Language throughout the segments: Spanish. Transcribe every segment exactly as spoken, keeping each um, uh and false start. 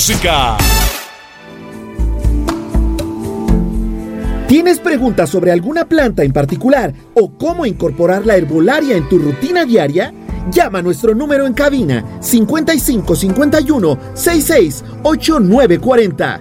música. ¿Tienes preguntas sobre alguna planta en particular o cómo incorporar la herbolaria en tu rutina diaria? Llama a nuestro número en cabina cincuenta y cinco cincuenta y uno sesenta y seis ochenta y nueve cuarenta.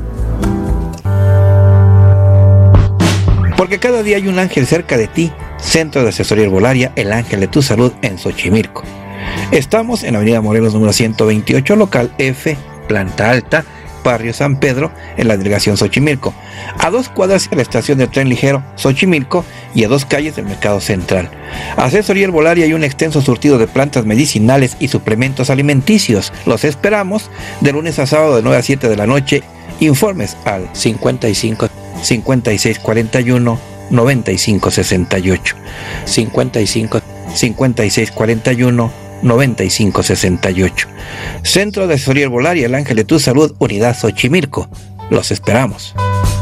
Porque cada día hay un ángel cerca de ti. Centro de Asesoría Herbolaria, el ángel de tu salud en Xochimilco. Estamos en Avenida Morelos número ciento veintiocho, local F, planta alta, barrio San Pedro, en la delegación Xochimilco, a dos cuadras de la estación de tren ligero Xochimilco y a dos calles del Mercado Central. Asesoría Herbolaria y un extenso surtido de plantas medicinales y suplementos alimenticios. Los esperamos de lunes a sábado de nueve a siete de la noche. Informes al cincuenta y cinco cincuenta y seis cuarenta y uno noventa y cinco sesenta y ocho, cincuenta y cinco cincuenta y seis cuarenta y uno noventa y cinco sesenta y ocho. Centro de Asesoría Herbolaria, el ángel de tu salud, unidad Xochimilco. Los esperamos.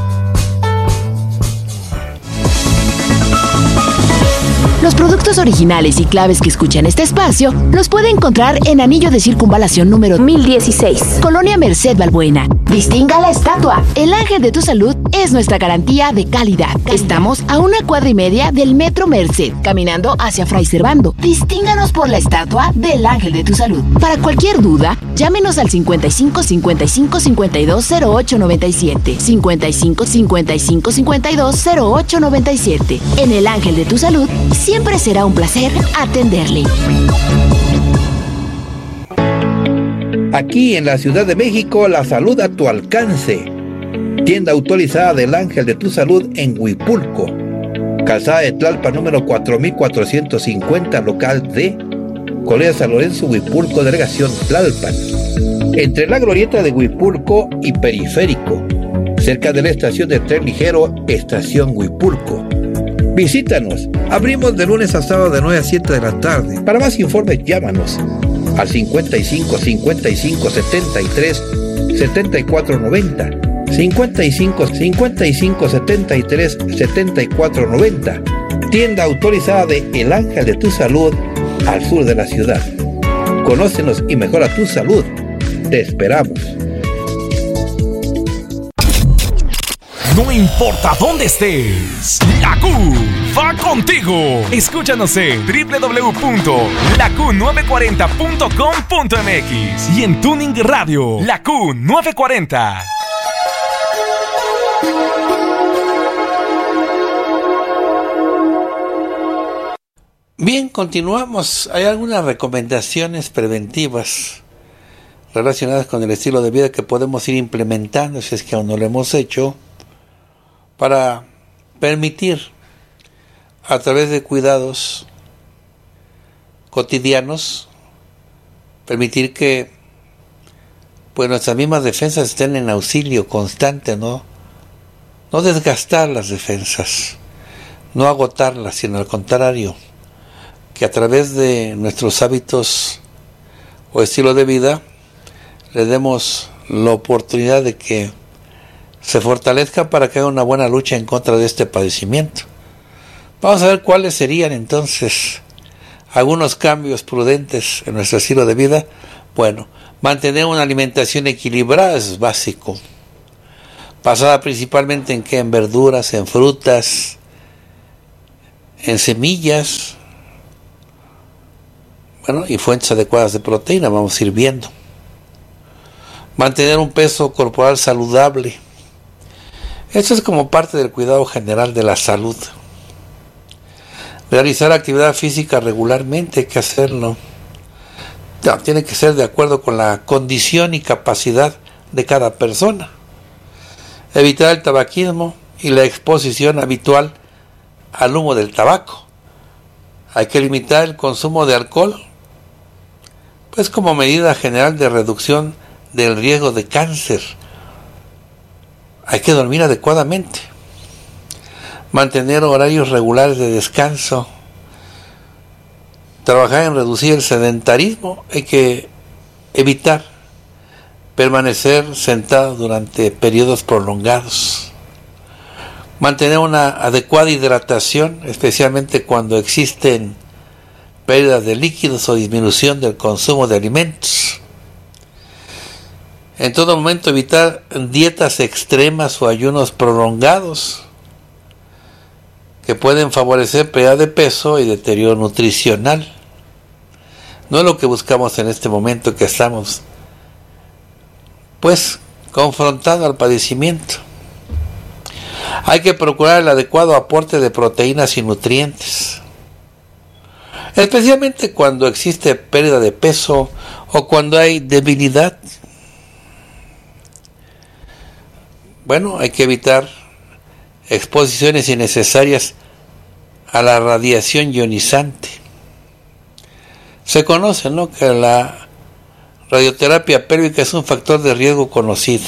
Los productos originales y claves que escuchan este espacio los puede encontrar en Anillo de Circunvalación número mil dieciséis, Colonia Merced Balbuena. Distinga la estatua. El ángel de tu salud es nuestra garantía de calidad. Estamos a una cuadra y media del Metro Merced, caminando hacia Fray Servando. Distínganos por la estatua del ángel de tu salud. Para cualquier duda, llámenos al cincuenta y cinco cincuenta y cinco cincuenta y dos cero ocho noventa y siete, cincuenta y cinco cincuenta y cinco cincuenta y dos cero ocho noventa y siete. En el ángel de tu salud, siempre será un placer atenderle. Aquí en la Ciudad de México, la salud a tu alcance. Tienda autorizada del Ángel de tu Salud en Huipulco. Calzada de Tlalpan número cuatro mil cuatrocientos cincuenta, local D, Colonia San Lorenzo, Huipulco, delegación Tlalpan. Entre la glorieta de Huipulco y Periférico, cerca de la estación de tren ligero, estación Huipulco. Visítanos. Abrimos de lunes a sábado de nueve a siete de la tarde. Para más informes, llámanos al cincuenta y cinco cincuenta y cinco setenta y tres setenta y cuatro noventa, cincuenta y cinco cincuenta y cinco setenta y tres setenta y cuatro noventa. Tienda autorizada de El Ángel de tu Salud al sur de la ciudad. Conócenos y mejora tu salud. Te esperamos. No importa dónde estés, la Q va contigo. Escúchanos en doble u doble u doble u punto la q nueve cuarenta punto com punto m x y en Tuning Radio, la Q nueve cuarenta. Bien, continuamos. Hay algunas recomendaciones preventivas relacionadas con el estilo de vida que podemos ir implementando, si es que aún no lo hemos hecho, para permitir, a través de cuidados cotidianos, permitir que pues nuestras mismas defensas estén en auxilio constante, ¿no? No desgastar las defensas, no agotarlas, sino al contrario, que a través de nuestros hábitos o estilo de vida le demos la oportunidad de que se fortalezca para que haga una buena lucha en contra de este padecimiento. Vamos a ver cuáles serían entonces algunos cambios prudentes en nuestro estilo de vida. Bueno, mantener una alimentación equilibrada es básico, basada principalmente en qué, en verduras, en frutas, en semillas, bueno, y fuentes adecuadas de proteína, vamos a ir viendo. Mantener un peso corporal saludable. Esto es como parte del cuidado general de la salud. Realizar actividad física regularmente, hay que hacerlo. No, tiene que ser de acuerdo con la condición y capacidad de cada persona. Evitar el tabaquismo y la exposición habitual al humo del tabaco. Hay que limitar el consumo de alcohol, pues como medida general de reducción del riesgo de cáncer. Hay que dormir adecuadamente, mantener horarios regulares de descanso, trabajar en reducir el sedentarismo. Hay que evitar permanecer sentado durante periodos prolongados, mantener una adecuada hidratación, especialmente cuando existen pérdidas de líquidos o disminución del consumo de alimentos. En todo momento evitar dietas extremas o ayunos prolongados que pueden favorecer pérdida de peso y deterioro nutricional. No es lo que buscamos en este momento que estamos, pues, confrontando al padecimiento. Hay que procurar el adecuado aporte de proteínas y nutrientes, especialmente cuando existe pérdida de peso o cuando hay debilidad. Bueno, hay que evitar exposiciones innecesarias a la radiación ionizante. Se conoce, ¿no?, que la radioterapia pélvica es un factor de riesgo conocido,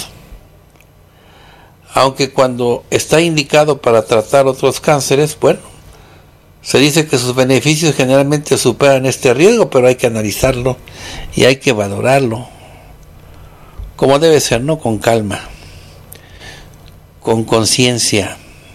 aunque cuando está indicado para tratar otros cánceres, bueno, se dice que sus beneficios generalmente superan este riesgo, pero hay que analizarlo y hay que valorarlo como debe ser, ¿no?, con calma, con conciencia.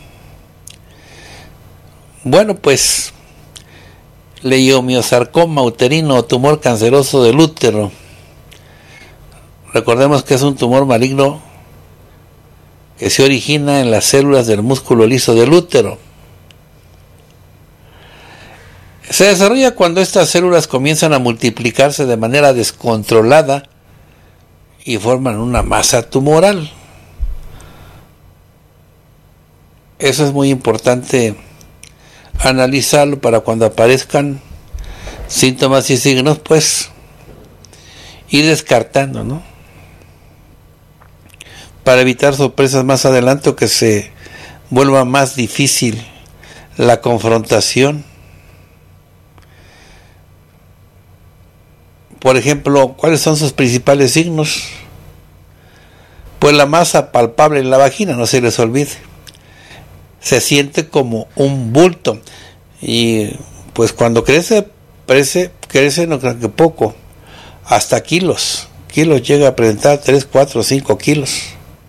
Bueno, pues leiomiosarcoma uterino o tumor canceroso del útero. Recordemos que es un tumor maligno que se origina en las células del músculo liso del útero. Se desarrolla cuando estas células comienzan a multiplicarse de manera descontrolada y forman una masa tumoral. Eso es muy importante analizarlo para cuando aparezcan síntomas y signos, pues ir descartando, ¿no?, para evitar sorpresas más adelante o que se vuelva más difícil la confrontación. Por ejemplo, ¿cuáles son sus principales signos? Pues la masa palpable en la vagina, no se les olvide. Se siente como un bulto y pues cuando crece, crece, crece no creo que poco, hasta kilos, kilos llega a presentar tres, cuatro, cinco kilos.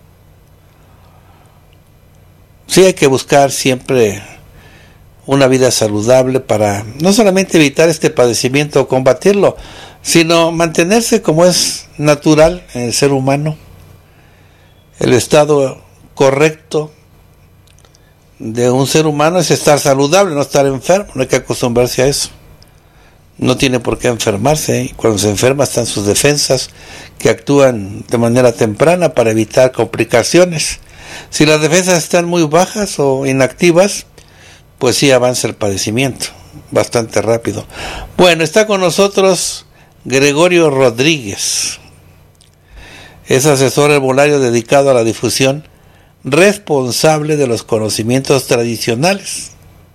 Sí, hay que buscar siempre una vida saludable para no solamente evitar este padecimiento o combatirlo, sino mantenerse como es natural en el ser humano, el estado correcto de un ser humano es estar saludable, no estar enfermo. No hay que acostumbrarse a eso. No tiene por qué enfermarse, ¿eh? Cuando se enferma están sus defensas que actúan de manera temprana para evitar complicaciones. Si las defensas están muy bajas o inactivas, pues sí avanza el padecimiento bastante rápido. Bueno, está con nosotros Gregorio Rodríguez. Es asesor herbolario dedicado a la difusión, responsable de los conocimientos tradicionales.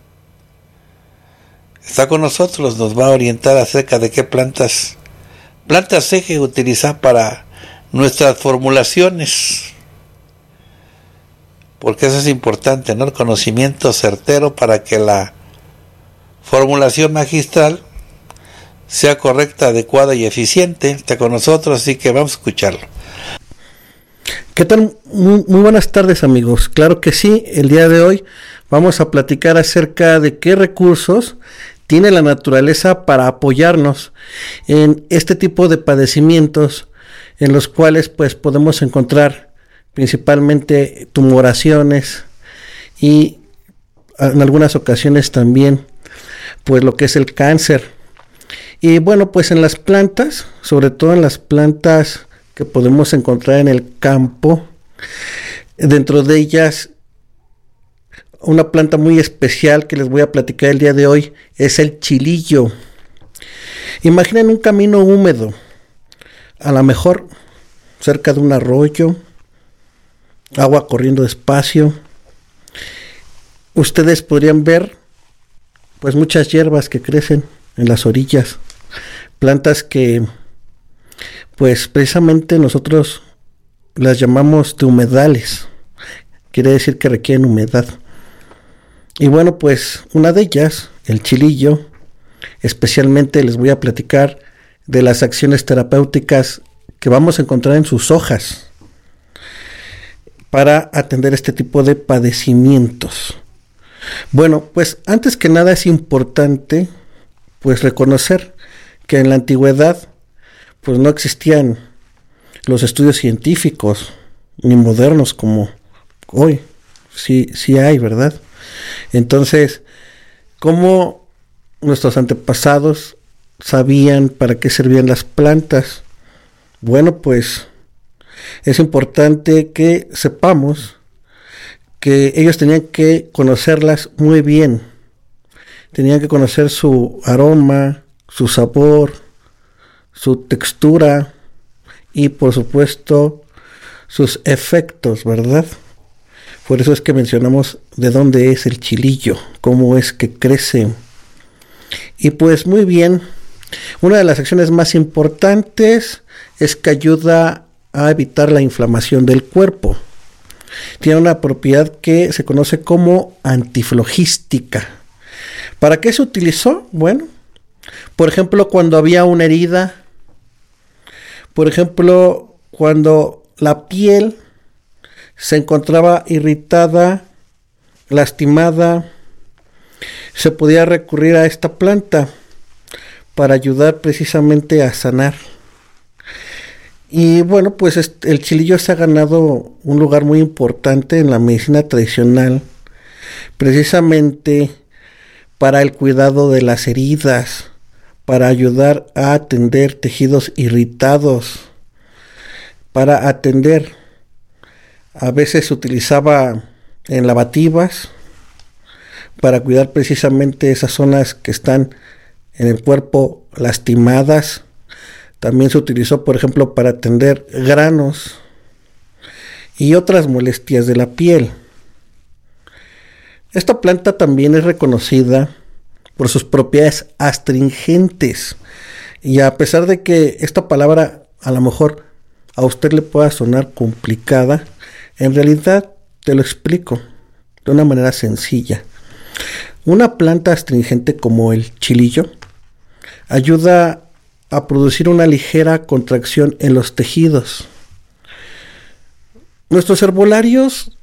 Está con nosotros, nos va a orientar acerca de qué plantas plantas eje utilizar para nuestras formulaciones, porque eso es importante, ¿no?, el conocimiento certero para que la formulación magistral sea correcta, adecuada y eficiente. Está con nosotros, así que vamos a escucharlo. ¿Qué tal? Muy, muy buenas tardes, amigos. Claro que sí, el día de hoy vamos a platicar acerca de qué recursos tiene la naturaleza para apoyarnos en este tipo de padecimientos en los cuales pues podemos encontrar principalmente tumoraciones y en algunas ocasiones también pues lo que es el cáncer. Y bueno, pues en las plantas, sobre todo en las plantas que podemos encontrar en el campo, dentro de ellas una planta muy especial que les voy a platicar el día de hoy es el chilillo. Imaginen un camino húmedo, a lo mejor cerca de un arroyo, agua corriendo despacio. Ustedes podrían ver pues muchas hierbas que crecen en las orillas, plantas que pues precisamente nosotros las llamamos de humedales, quiere decir que requieren humedad. Y bueno, pues una de ellas, el chilillo, especialmente les voy a platicar de las acciones terapéuticas que vamos a encontrar en sus hojas para atender este tipo de padecimientos. Bueno, pues antes que nada es importante pues reconocer que en la antigüedad pues no existían los estudios científicos, ni modernos como hoy. Sí, sí hay, ¿verdad? Entonces, ¿cómo nuestros antepasados sabían para qué servían las plantas? Bueno, pues es importante que sepamos que ellos tenían que conocerlas muy bien. Tenían que conocer su aroma, su sabor, su textura y, por supuesto, sus efectos, ¿verdad? Por eso es que mencionamos de dónde es el chilillo, cómo es que crece. Y pues muy bien, una de las acciones más importantes es que ayuda a evitar la inflamación del cuerpo. Tiene una propiedad que se conoce como antiflogística. ¿Para qué se utilizó? Bueno, por ejemplo, cuando había una herida, por ejemplo, cuando la piel se encontraba irritada, lastimada, se podía recurrir a esta planta para ayudar precisamente a sanar. Y bueno, pues este, el chilillo se ha ganado un lugar muy importante en la medicina tradicional, precisamente para el cuidado de las heridas, para ayudar a atender tejidos irritados, para atender, a veces se utilizaba en lavativas, para cuidar precisamente esas zonas que están en el cuerpo lastimadas. También se utilizó, por ejemplo, para atender granos y otras molestias de la piel. Esta planta también es reconocida por sus propiedades astringentes. Y a pesar de que esta palabra a lo mejor a usted le pueda sonar complicada, en realidad te lo explico de una manera sencilla. Una planta astringente como el chilillo ayuda a producir una ligera contracción en los tejidos. Nuestros herbolarios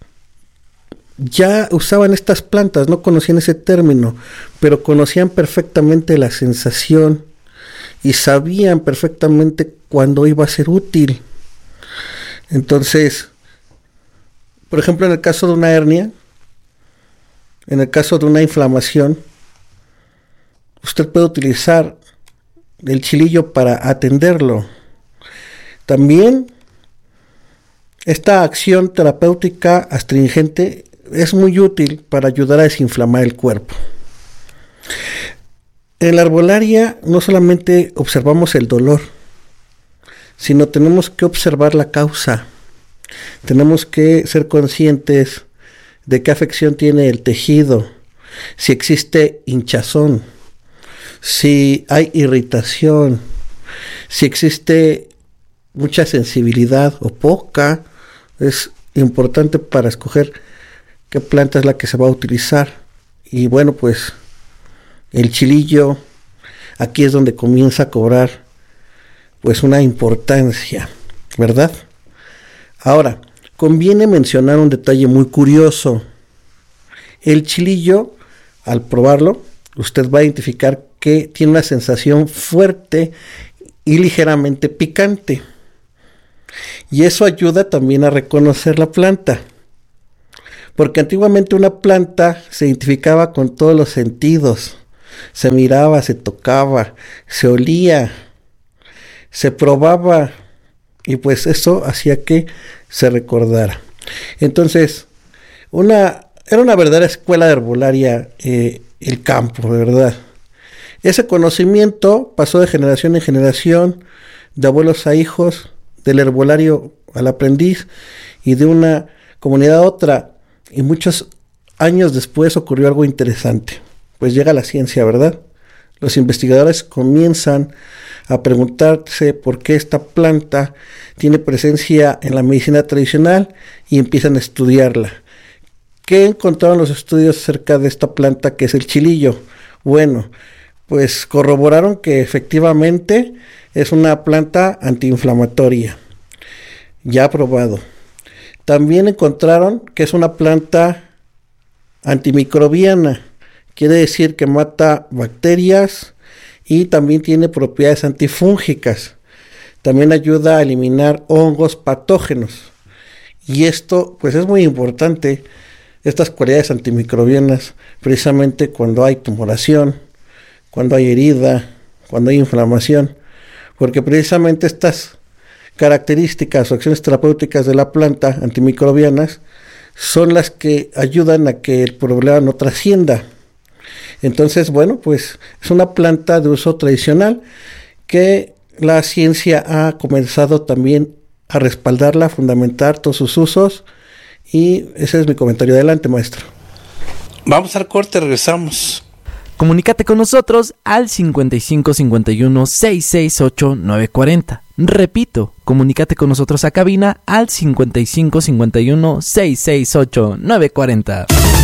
ya usaban estas plantas, no conocían ese término, pero conocían perfectamente la sensación y sabían perfectamente cuándo iba a ser útil. Entonces, por ejemplo, en el caso de una hernia, en el caso de una inflamación, usted puede utilizar el chilillo para atenderlo. También esta acción terapéutica astringente es muy útil para ayudar a desinflamar el cuerpo. En la herbolaria no solamente observamos el dolor, sino tenemos que observar la causa. Tenemos que ser conscientes de qué afección tiene el tejido, si existe hinchazón, si hay irritación, si existe mucha sensibilidad o poca. Es importante para escoger qué planta es la que se va a utilizar. Y bueno, pues el chilillo aquí es donde comienza a cobrar pues una importancia, ¿verdad? Ahora, conviene mencionar un detalle muy curioso. El chilillo, al probarlo, usted va a identificar que tiene una sensación fuerte y ligeramente picante. Y eso ayuda también a reconocer la planta. Porque antiguamente una planta se identificaba con todos los sentidos. Se miraba, se tocaba, se olía, se probaba. Y pues eso hacía que se recordara. Entonces, una, era una verdadera escuela de herbolaria eh, el campo, de verdad. Ese conocimiento pasó de generación en generación, de abuelos a hijos, del herbolario al aprendiz y de una comunidad a otra. Y muchos años después ocurrió algo interesante. Pues llega la ciencia, ¿verdad? Los investigadores comienzan a preguntarse por qué esta planta tiene presencia en la medicina tradicional y empiezan a estudiarla. ¿Qué encontraron los estudios acerca de esta planta que es el chilillo? Bueno, pues corroboraron que efectivamente es una planta antiinflamatoria, ya probado. También encontraron que es una planta antimicrobiana, quiere decir que mata bacterias y también tiene propiedades antifúngicas. también ayuda a eliminar hongos patógenos. Y esto pues es muy importante, estas cualidades antimicrobianas, precisamente cuando hay tumoración, cuando hay herida, cuando hay inflamación, porque precisamente estas características o acciones terapéuticas de la planta antimicrobianas son las que ayudan a que el problema no trascienda. Entonces, bueno, pues es una planta de uso tradicional que la ciencia ha comenzado también a respaldarla, a fundamentar todos sus usos, y ese es mi comentario. Adelante, maestro. Vamos al corte, regresamos. Comunícate con nosotros al cincuenta y cinco cincuenta y uno seiscientos sesenta y ocho novecientos cuarenta. Repito, comunícate con nosotros a cabina al cincuenta y cinco cincuenta y uno seiscientos sesenta y ocho novecientos cuarenta.